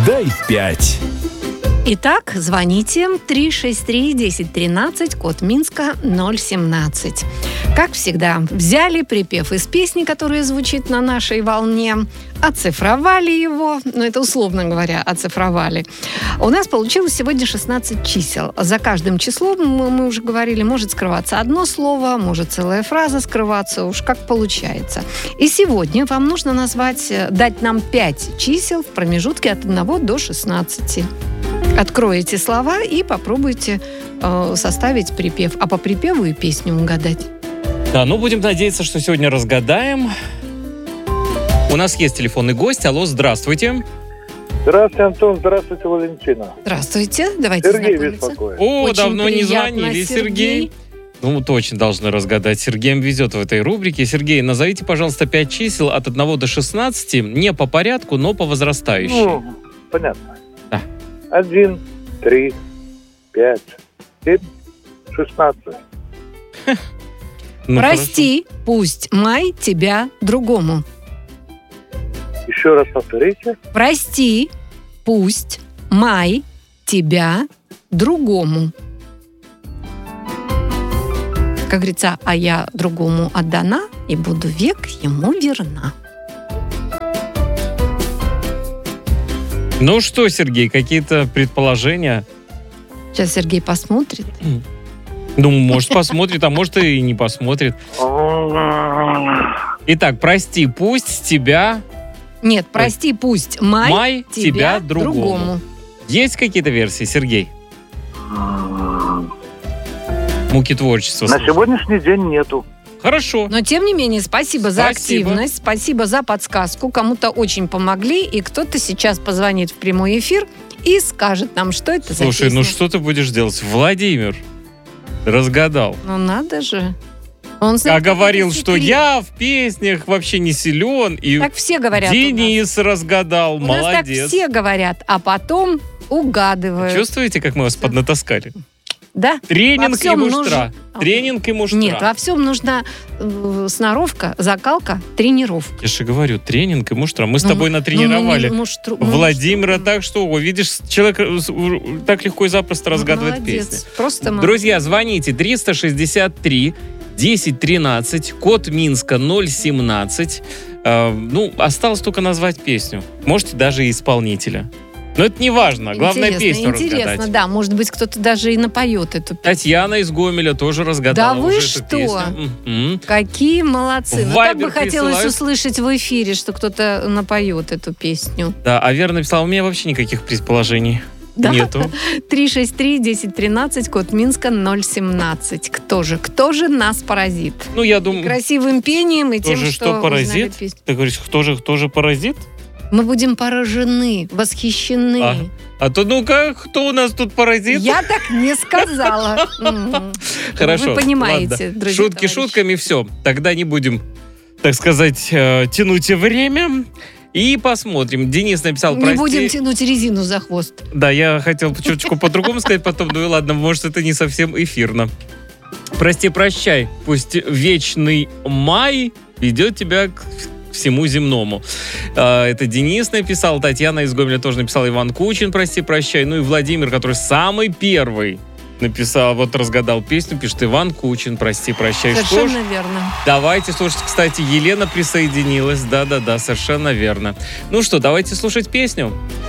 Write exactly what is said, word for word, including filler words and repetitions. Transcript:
Дай пять. Итак, звоните три шесть три десять тринадцать, код Минска ноль семнадцать. Как всегда, взяли припев из песни, которая звучит на нашей волне, оцифровали его, ну это условно говоря, оцифровали. У нас получилось сегодня шестнадцать чисел. За каждым числом, мы уже говорили, может скрываться одно слово, может целая фраза скрываться, уж как получается. И сегодня вам нужно назвать, дать нам пять чисел в промежутке от одного до шестнадцати. Откроете слова и попробуйте э, составить припев. А по припеву и песню угадать. Да, ну будем надеяться, что сегодня разгадаем. У нас есть телефонный гость. Алло, здравствуйте. Здравствуйте, Антон. Здравствуйте, Валентина. Здравствуйте. Давайте Сергей знакомиться. беспокоит. О, Очень давно не приятно, звонили, Сергей. Сергей. Ну, точно должны разгадать. Сергеем везет в этой рубрике. Сергей, назовите, пожалуйста, пять чисел от одного до шестнадцати. Не по порядку, но по возрастающей. Ну, понятно. Да. Один, три, пять, семь, шестнадцать. Ну, Прости, пусть май тебя другому. Еще раз повторите. Прости, пусть май тебя другому. Как говорится, а я другому отдана и буду век ему верна. Ну что, Сергей, какие-то предположения? Сейчас Сергей посмотрит. Ну, может, посмотрит, а может, и не посмотрит. Итак, прости, пусть тебя... Нет, прости, пусть май, Май тебя, тебя другому. другому. Есть какие-то версии, Сергей? Муки творчества. На слушай. сегодняшний день нету. Хорошо. Но, тем не менее, спасибо, за Спасибо. активность, спасибо за подсказку. Кому-то очень помогли, и кто-то сейчас позвонит в прямой эфир и скажет нам, что это за Слушай, песня. ну что ты будешь делать? Владимир разгадал. Ну, надо же. Он А знает, говорил, какой-то что секрет. я в песнях вообще не силен. И Так все говорят у нас. Денис разгадал. У нас так Молодец. все говорят, а потом угадывают. Чувствуете, как мы вас поднатаскали? Да? Тренинг Во и всем муштра. нужен- Тренинг и муштра. Нет, во всем нужна э, сноровка, закалка, тренировка. Я же говорю, тренинг и муштра. Мы с Ну, тобой ну, натренировали ну, ну, муштру- ну, Владимира муштру- так, что, о, видишь, человек э, с- у- так легко и запросто разгадывает Молодец. песни. Просто молодец. Друзья, звоните триста шестьдесят три десять тринадцать, код Минска ноль семнадцать. Э, ну, осталось только назвать песню. Можете даже и исполнителя. Но это не важно. Главное Интересно, песню интересно, разгадать. да. Может быть, кто-то даже и напоет эту песню. Татьяна из Гомеля тоже разгадала Да вы уже что? эту песню. М-м. Какие молодцы. В Ну, так Viber бы хотелось присылают. услышать в эфире, что кто-то напоет эту песню. Да, а Вера написала, у меня вообще никаких предположений Да? нету. три шесть три десять тринадцать, код Минска ноль семнадцать. Кто же? Кто же нас поразит? Ну, я думаю, Красивым пением и кто тем, же что что узнали паразит? песню. Ты говоришь, кто же, кто же паразит? Мы будем поражены, восхищены. А, А то ну-ка, кто у нас тут паразит? Я так не сказала. М. Хорошо. Вы понимаете, ладно. друзья, Шутки товарищи. шутками, все. Тогда не будем, так сказать, э, тянуть время. И посмотрим. Денис написал, Не прости. будем тянуть резину за хвост. Да, я хотел чуточку по-другому сказать потом, ну и ладно, может, это не совсем эфирно. Прости, прощай, пусть вечный май ведет тебя к всему земному. А, Это Денис написал, Татьяна из Гомеля тоже написала, Иван Кучин, прости, прощай. Ну и Владимир, который самый первый написал, вот разгадал песню, пишет Иван Кучин, прости, прощай. Что ж, Совершенно верно. давайте слушать. Кстати, Елена присоединилась. Да-да-да, совершенно верно. Ну что, давайте слушать песню.